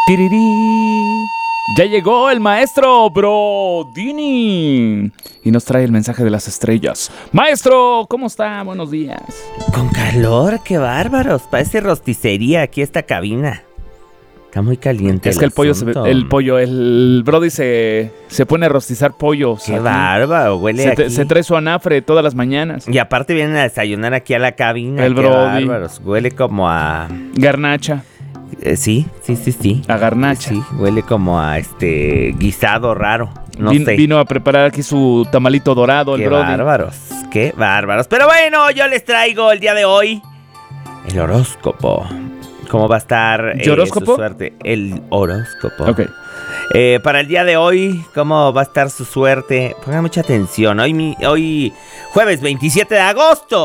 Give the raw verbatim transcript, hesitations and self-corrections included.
Tirirí. Ya llegó el maestro Brodini y nos trae el mensaje de las estrellas. Maestro, ¿cómo está? Buenos días. Con calor, qué bárbaros. Parece rosticería aquí esta cabina. Está muy caliente. Es el que el pollo, se, asunto. el pollo, el Brody se, se pone a rostizar pollos. Qué aquí. bárbaro, huele Se, aquí. te- se trae su anafre todas las mañanas. Y aparte vienen a desayunar aquí a la cabina. El qué Brody. bárbaros. Huele como a... Garnacha. eh, sí, sí, sí, sí. A garnacha. Sí, huele como a este guisado raro. No Vin- sé. Vino a preparar aquí su tamalito dorado, el Qué Brody. bárbaros, qué bárbaros. Pero bueno, yo les traigo el día de hoy el horóscopo. ¿Cómo va a estar eh, ¿Y horóscopo? su suerte? El horóscopo. Ok. Eh, para el día de hoy, ¿cómo va a estar su suerte? Pongan mucha atención. Hoy, mi, hoy jueves veintisiete de agosto.